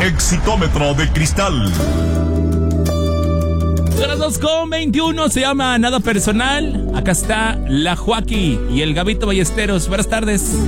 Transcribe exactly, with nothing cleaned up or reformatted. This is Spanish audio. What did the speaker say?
Exitómetro de cristal. Son las dos con veintiuno, se llama Nada Personal. Acá está la Joaquí y el Gabito Ballesteros. Buenas tardes.